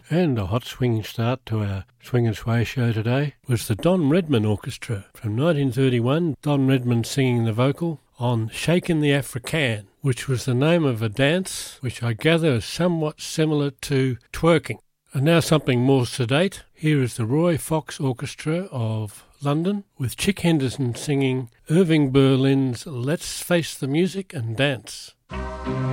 And a hot swinging start to our Swing and Sway show today was the Don Redman Orchestra. From 1931, Don Redman singing the vocal on Shakin' the African, which was the name of a dance which I gather is somewhat similar to twerking. And now something more sedate. Here is the Roy Fox Orchestra of London with Chick Henderson singing Irving Berlin's Let's Face the Music and Dance.